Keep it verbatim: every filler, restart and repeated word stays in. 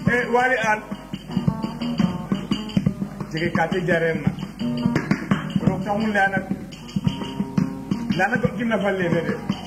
e wali an jige kati jaren na ro tamun lana lana ko kimna falle de